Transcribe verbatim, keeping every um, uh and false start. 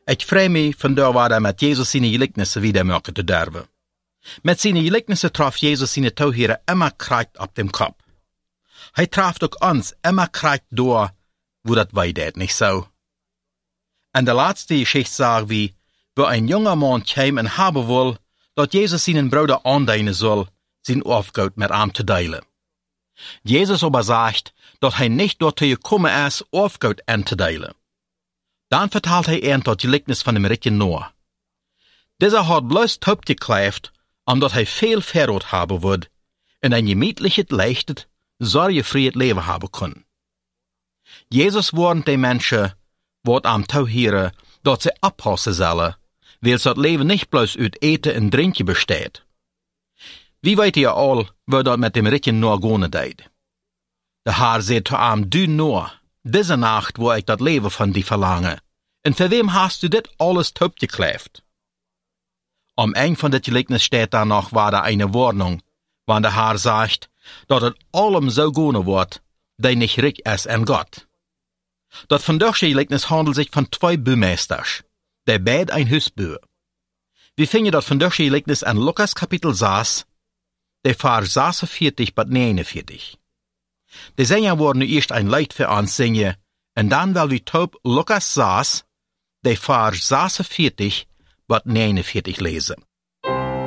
Ik vreem me vandaar waar met Jezus zijn gelijkenissen wiedermaken te durven. Met zijn gelijkenissen traf Jezus zijn touwheren immer kracht op dem kop. Hij traf ook ons immer kracht door, wo dat wij dat niet zo. En de laatste geschichte zagen we, waar een jonge man kwam en hebben wil, dat Jezus zijn broeder aandienen zal, zijn afgoed met hem te delen. Jezus aber zegt, dat hij niet dorthin gekomen is, afgoed aan te delen. Dan vertelt hij een tot gelijkenis van dem rijken Noah. Dieser had bloos hoop gekleefd, omdat hij veel verrood hebben would, en een gemütliches, leichtes, zorgefreies leven hebben kon. Jezus warnt de mensen, wat am touwheren, dat ze oppassen zullen, weil dat leven niet bloos uit eten en drinken besteedt. Wie weet je al, waar dat met dem rijken Noah gaan deed? De Heer zei te hem, du Noah, deze nacht wil ik dat leven van die verlangen. En voor wem hast du dit alles opgekleefd? Am eind van dit gelijkenis staat daar nog waar er eine warning, wanneer de Heer zegt, dat het allem zo gaan wordt, die niet rijk is aan God. Dat vandaag gelijkenis handelt zich van twee buurmeesters, die beide een huis bouwen. We vinden dat vandaag gelijkenis in Lukas kapitel zes, de vers zesenveertig tot negenenveertig. De zingen worden nu eerst een lied voor ons zingen, en dan wil we top Lukas zes, de vers zesenveertig tot negenenveertig lezen.